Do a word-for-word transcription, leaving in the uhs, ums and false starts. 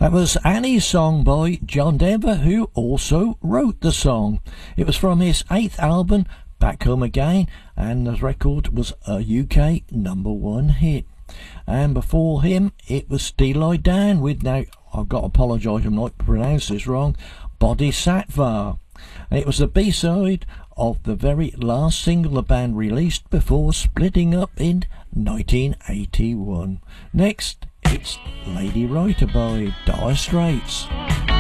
That was Annie's song by John Denver, who also wrote the song. It was from his eighth album, Back Home Again, and the record was a U K number one hit. And before him, it was Steely Dan with, now I've got to apologise, I might pronounce this wrong, Bodhisattva. And it was the B-side of the very last single the band released before splitting up in nineteen eighty-one. Next, it's Lady Writer by Dire Straits.